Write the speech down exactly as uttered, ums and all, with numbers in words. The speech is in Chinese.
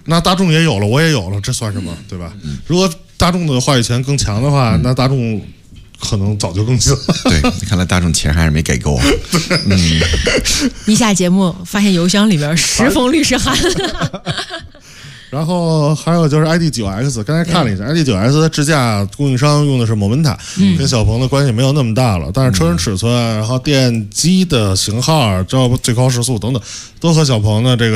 那大众也有了，我也有了，这算什么，对吧？嗯、如果大众的话语权更强的话，嗯、那大众可能早就更新了。 对，看来大众钱还是没给够。嗯， 一下节目发现邮箱里边十封律师函。 然后还有就是 I D 九 X， 刚才看了一下 ，I D 九 X 的智驾供应商用的是 Momenta，、嗯、跟小鹏的关系没有那么大了，但是车身尺寸，然后电机的型号、这最高时速等等，都和小鹏的这个。